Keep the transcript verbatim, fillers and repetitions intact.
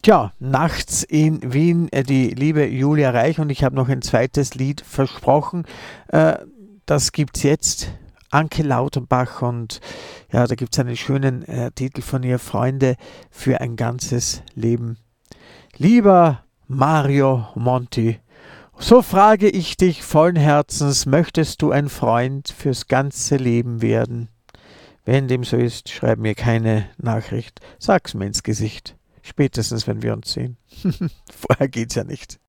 Tja, nachts in Wien äh, die liebe Julia Reich, und ich habe noch ein zweites Lied versprochen. Äh, das gibt's jetzt. Anke Lauterbach, und ja, da gibt es einen schönen äh, Titel von ihr: Freunde für ein ganzes Leben. Lieber Mario Monti, so frage ich dich vollen Herzens, möchtest du ein Freund fürs ganze Leben werden? Wenn dem so ist, schreib mir keine Nachricht, sag's mir ins Gesicht. Spätestens, wenn wir uns sehen. Vorher geht's ja nicht.